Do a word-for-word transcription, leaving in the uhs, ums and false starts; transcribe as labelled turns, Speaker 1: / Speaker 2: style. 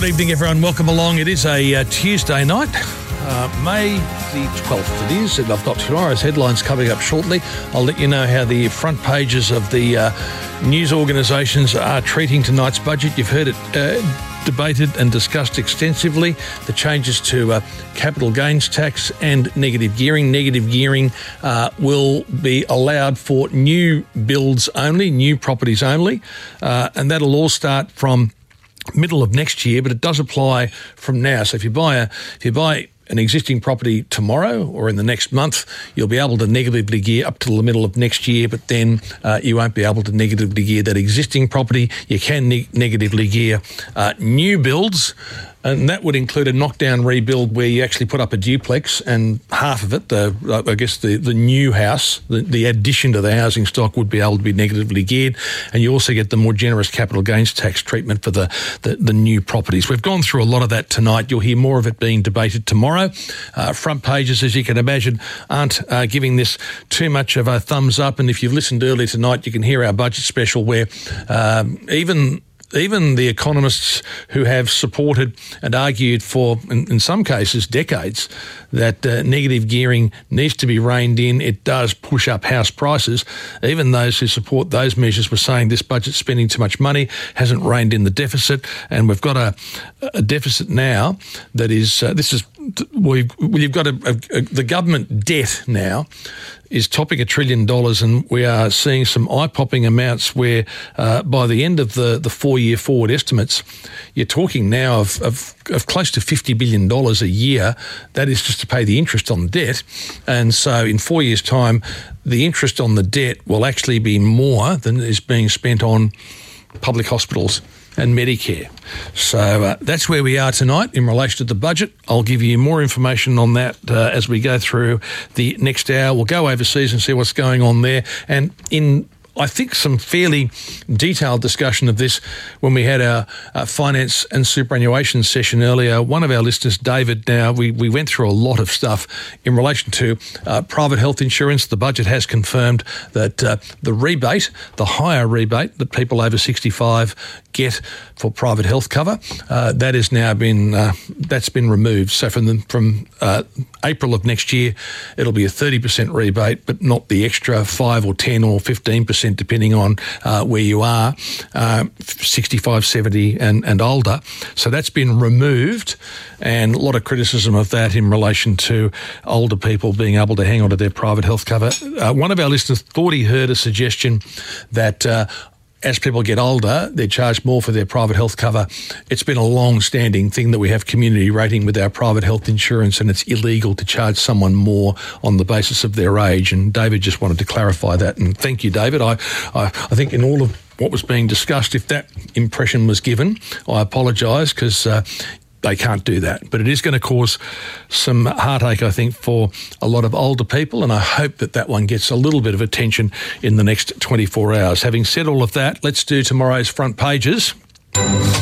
Speaker 1: Good evening, everyone. Welcome along. It is a uh, Tuesday night, uh, May the twelfth it is, and I've got tomorrow's headlines coming up shortly. I'll let you know how the front pages of the uh, news organisations are treating tonight's budget. You've heard it uh, debated and discussed extensively, the changes to uh, capital gains tax and negative gearing. Negative gearing uh, will be allowed for new builds only, new properties only, uh, and that'll all start from middle of next year, but it does apply from now. So if you buy a, if you buy an existing property tomorrow or in the next month, you'll be able to negatively gear up till the middle of next year, but then uh, you won't be able to negatively gear that existing property. You can ne- negatively gear uh, new builds, and that would include a knockdown rebuild where you actually put up a duplex and half of it, the I guess the, the new house, the, the addition to the housing stock would be able to be negatively geared, and you also get the more generous capital gains tax treatment for the, the, the new properties. We've gone through a lot of that tonight. You'll hear more of it being debated tomorrow. Uh, front pages, as you can imagine, aren't uh, giving this too much of a thumbs up, and if you've listened earlier tonight, you can hear our budget special where um, even... Even the economists who have supported and argued for, in, in some cases, decades, that uh, negative gearing needs to be reined in, it does push up house prices. Even those who support those measures were saying this budget's spending too much money, hasn't reined in the deficit, and we've got a, a deficit now that is, uh, this is, we've, we've got a, a, a, the government debt now is topping a trillion dollars, and we are seeing some eye-popping amounts where uh, by the end of the, the four-year forward estimates, you're talking now of, of, of close to fifty billion dollars a year. That is just to pay the interest on the debt. And so in four years' time, the interest on the debt will actually be more than is being spent on public hospitals and Medicare. So uh, that's where we are tonight in relation to the budget. I'll give you more information on that uh, as we go through the next hour. We'll go overseas and see what's going on there. And in I think some fairly detailed discussion of this when we had our uh, finance and superannuation session earlier. One of our listeners, David, now we, we went through a lot of stuff in relation to uh, private health insurance. The budget has confirmed that uh, the rebate, the higher rebate that people over sixty-five get for private health cover, uh, that has now been uh, that's been removed. So from the, from uh, April of next year, it'll be a thirty percent rebate, but not the extra five or ten or fifteen percent depending on uh, where you are, uh, sixty-five, seventy and, and older. So that's been removed, and a lot of criticism of that in relation to older people being able to hang on to their private health cover. Uh, one of our listeners thought he heard a suggestion that uh, as people get older, they're charged more for their private health cover. It's been a long-standing thing that we have community rating with our private health insurance, and it's illegal to charge someone more on the basis of their age. And David just wanted to clarify that. And thank you, David. I, I, I think in all of what was being discussed, if that impression was given, I apologise because uh, they can't do that. But it is going to cause some heartache, I think, for a lot of older people, and I hope that that one gets a little bit of attention in the next twenty-four hours. Having said all of that, let's do tomorrow's front pages.